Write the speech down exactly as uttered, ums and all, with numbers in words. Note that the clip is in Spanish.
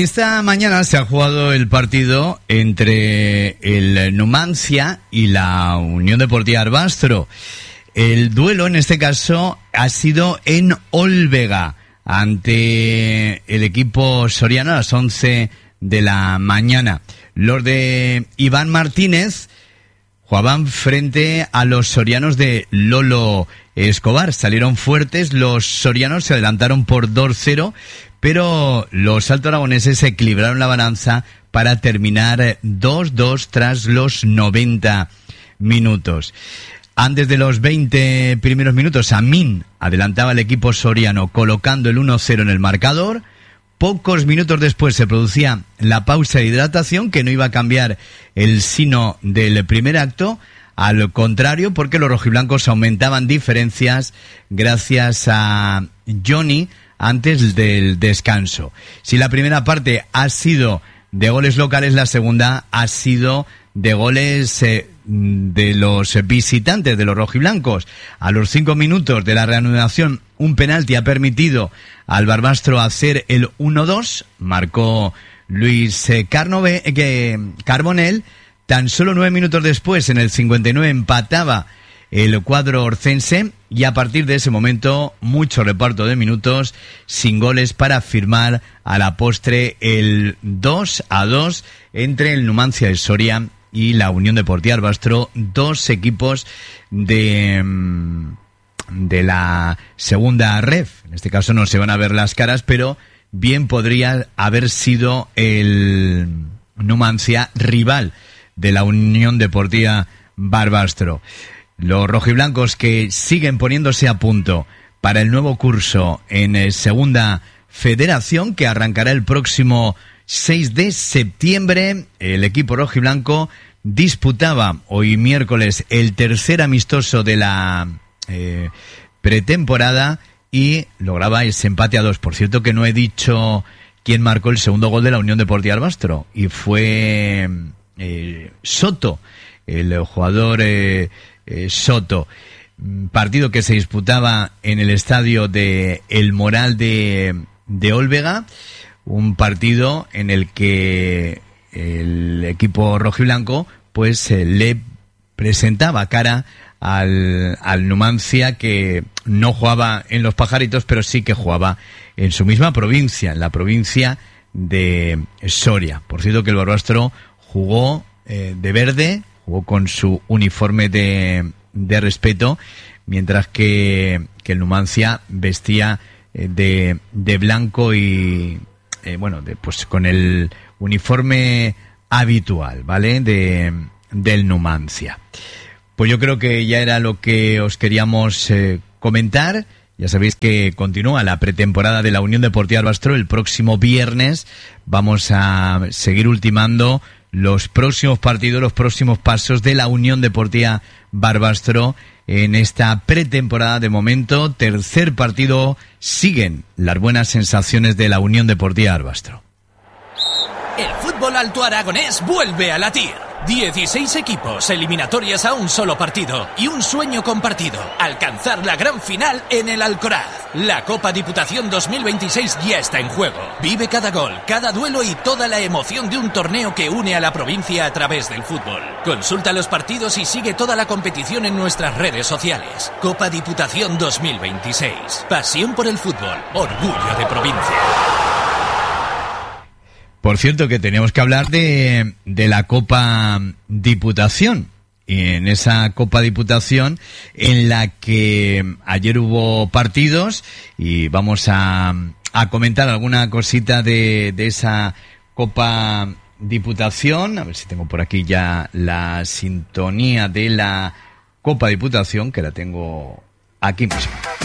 Esta mañana se ha jugado el partido entre el Numancia y la Unión Deportiva Barbastro. El duelo, en este caso, ha sido en Olvega, ante el equipo soriano a las once de la mañana. Los de Iván Martínez jugaban frente a los sorianos de Lolo Escobar. Salieron fuertes, los sorianos se adelantaron por dos cero, pero los alto aragoneses equilibraron la balanza para terminar dos dos tras los noventa minutos. Antes de los veinte primeros minutos, Amin adelantaba al equipo soriano colocando el uno cero en el marcador. Pocos minutos después se producía la pausa de hidratación, que no iba a cambiar el sino del primer acto. Al contrario, porque los rojiblancos aumentaban diferencias gracias a Johnny antes del descanso. Si la primera parte ha sido de goles locales, la segunda ha sido de goles eh, de los visitantes, de los rojiblancos. A los cinco minutos de la reanudación, un penalti ha permitido al Barbastro hacer el uno dos. Marcó Luis eh, Carnove, eh, Carbonell. Tan solo nueve minutos después, en el cincuenta y nueve, empataba el cuadro orcense, y a partir de ese momento, mucho reparto de minutos sin goles para firmar a la postre el dos a dos entre el Numancia de Soria y la Unión Deportiva Barbastro, dos equipos de, de la segunda ref. En este caso no se van a ver las caras, pero bien podría haber sido el Numancia rival de la Unión Deportiva Barbastro. Los rojiblancos, que siguen poniéndose a punto para el nuevo curso en eh, Segunda Federación, que arrancará el próximo seis de septiembre. El equipo rojiblanco disputaba hoy miércoles el tercer amistoso de la eh, pretemporada y lograba ese empate a dos. Por cierto, que no he dicho quién marcó el segundo gol de la Unión Deportiva Barbastro, y fue eh, Soto, el jugador eh, eh, Soto. Partido que se disputaba en el estadio de El Moral de, de Olvega, un partido en el que el equipo rojiblanco pues eh, le presentaba cara al, al Numancia, que no jugaba en Los Pajaritos, pero sí que jugaba en su misma provincia, en la provincia de Soria. Por cierto, que el Barbastro jugó eh, de verde, jugó con su uniforme de, de respeto, mientras que, que el Numancia vestía eh, de, de blanco y eh, bueno, de, pues con el uniforme habitual, ¿vale? De, del Numancia. Pues yo creo que ya era lo que os queríamos eh, comentar. Ya sabéis que continúa la pretemporada de la Unión Deportiva Barbastro. El próximo viernes vamos a seguir ultimando los próximos partidos, los próximos pasos de la Unión Deportiva Barbastro en esta pretemporada. De momento, tercer partido, siguen las buenas sensaciones de la Unión Deportiva Barbastro. El fútbol alto aragonés vuelve a latir. dieciséis equipos, eliminatorias a un solo partido y un sueño compartido: alcanzar la gran final en el Alcoraz. La Copa Diputación dos mil veintiséis ya está en juego. Vive cada gol, cada duelo y toda la emoción de un torneo que une a la provincia a través del fútbol. Consulta los partidos y sigue toda la competición en nuestras redes sociales. Copa Diputación dos mil veintiséis. Pasión por el fútbol, orgullo de provincia. Por cierto, que teníamos que hablar de, de la Copa Diputación. Y en esa Copa Diputación, en la que ayer hubo partidos, y vamos a, a comentar alguna cosita de, de esa Copa Diputación. A ver si tengo por aquí ya la sintonía de la Copa Diputación, que la tengo aquí mismo.